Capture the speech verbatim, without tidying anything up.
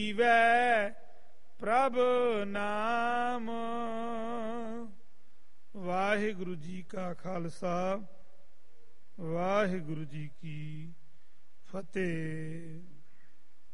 ਵੈ ਪ੍ਰਭ ਨਾਮ। ਵਾਹਿਗੁਰੂ ਜੀ ਕਾ ਖਾਲਸਾ, ਵਾਹਿਗੁਰੂ ਜੀ ਕੀ ਫਤਿਹ।